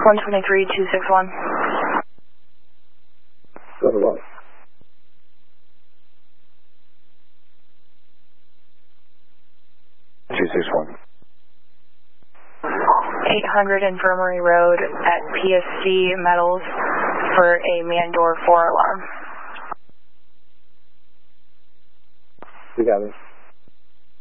123-261. Go to what? 261. 800 Infirmary Road at PSC Metals for a man door 4 alarm. We got it.